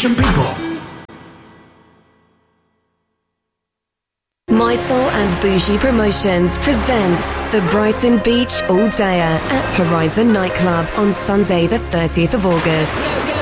Nation people. Mysol and Bougie Promotions presents the Brighton Beach All Dayer at Horizon Nightclub on Sunday the 30th of August.